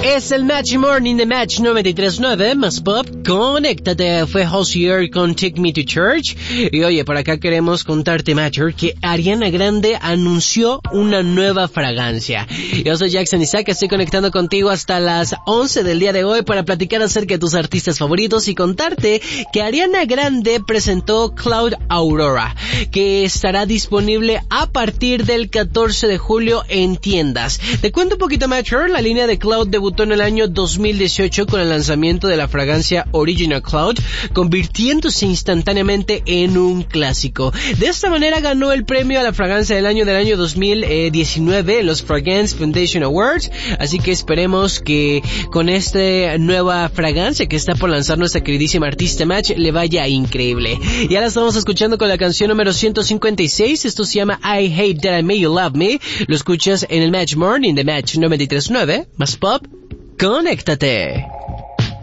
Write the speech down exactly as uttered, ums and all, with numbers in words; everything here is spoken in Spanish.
Es el Match Morning de Match noventa y tres punto nueve, más pop, conéctate, fue Hozier con Take Me to Church. Y oye, por acá queremos contarte, Matcher, que Ariana Grande anunció una nueva fragancia. Yo soy Jackson Isaac, estoy conectando contigo hasta las once del día de hoy para platicar acerca de tus artistas favoritos y contarte que Ariana Grande presentó Cloud Aurora, que estará disponible a partir del catorce de julio en tiendas. Te cuento un poquito, Matcher, la línea de Cloud debutó en el año dos mil dieciocho con el lanzamiento de la fragancia Original Cloud, convirtiéndose instantáneamente en un clásico. De esta manera ganó el premio a la fragancia del año del año dos mil diecinueve en los Fragrance Foundation Awards, así que esperemos que con esta nueva fragancia que está por lanzar nuestra queridísima artista Match le vaya increíble. Y ahora estamos escuchando con la canción número ciento cincuenta y seis, esto se llama I Hate That I Made You Love Me, lo escuchas en el Match Morning de Match noventa y tres punto nueve, más pop, conéctate.